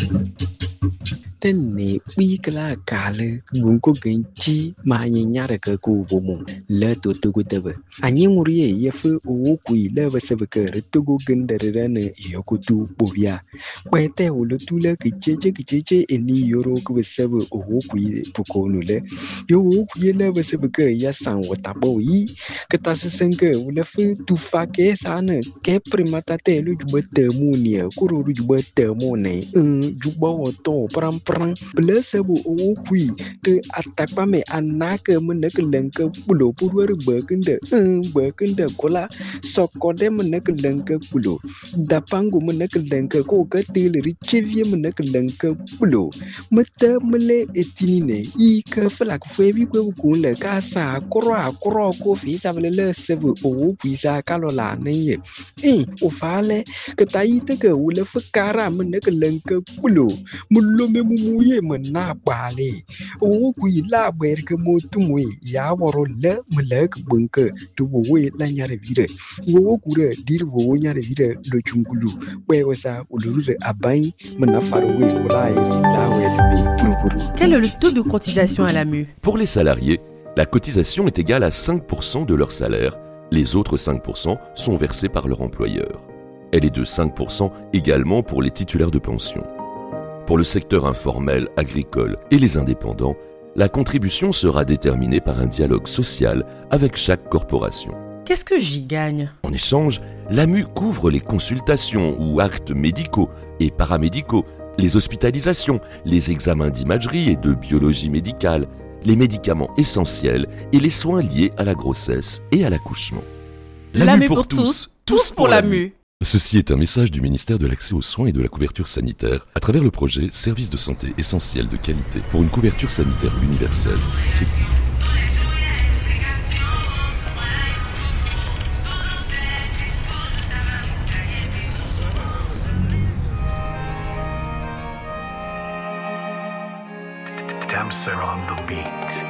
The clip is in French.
Tene bikla kale gunko genchi ma nyara ka ku bomo le to to gutebe anyi murie yefu o ku ile basebeke retogo gendere ne yokutu bobia kwete ulutule kicheche eni yoro ku besebe o ku pukonu le yo ku ile basebeke ya san watabo yi ketasesenge ulefu tufake sana ke primata te lu jubete munie kuru jubete mone jubwa oto pram blessable o kui te atakpame anake menekelenke pulo purwer bekende kola sokode menekelenke pulo dapango menekelenke ko katele richevie menekelenke pulo mete mele etinine I ke flak febi kwe kunle ka sa kro ko fi savele sebe o kui sa kalola neye o fale ke taite ke ule fukara menekelenke pulo mulo muye mena bale o ku ila berke motumwe ya woro le melek bunke to we la nyare vire wo kure dir wo nyare vire lo chungulu we wasa ulure abai mena farwe wala la we. Quel est le taux de cotisation à l'AMU? Pour les salariés, la cotisation est égale à 5% de leur salaire. Les autres 5% sont versés par leur employeur. Elle est de 5% également pour les titulaires de pension. Pour le secteur informel, agricole et les indépendants, la contribution sera déterminée par un dialogue social avec chaque corporation. Qu'est-ce que j'y gagne? En échange, l'AMU couvre les consultations ou actes médicaux et paramédicaux, les hospitalisations, les examens d'imagerie et de biologie médicale, les médicaments essentiels et les soins liés à la grossesse et à l'accouchement. L'AMU pour tous, tous pour l'AMU. Ceci est un message du ministère de l'Accès aux soins et de la couverture sanitaire à travers le projet Services de santé essentiels de qualité pour une couverture sanitaire universelle, SECU. Damser on the beat.